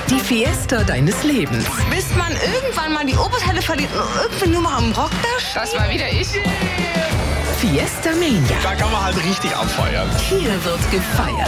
Die Fiesta deines Lebens. Bis man irgendwann mal die Oberteile verliert und irgendwie nur mal am Rock da steht. Das war wieder ich. Fiesta Mania. Da kann man halt richtig abfeiern. Hier wird gefeiert.